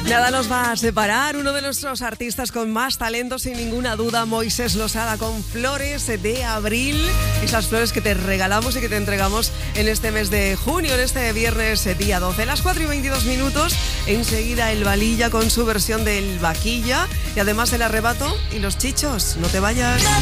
Nada nos va a separar. Uno de nuestros artistas con más talento, sin ninguna duda, Moisés Losada, con Flores de Abril. Esas flores que te regalamos y que te entregamos en este mes de junio, en este viernes día 12. Las 4:22. Enseguida el Valilla con su versión del Vaquilla. Y además el Arrebato y los Chichos. No te vayas.